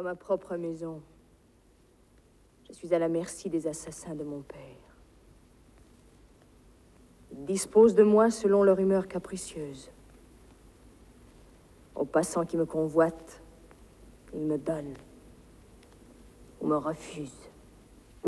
Dans ma propre maison, je suis à la merci des assassins de mon père. Ils disposent de moi selon leur humeur capricieuse. Aux passants qui me convoitent, ils me donnent ou me refusent.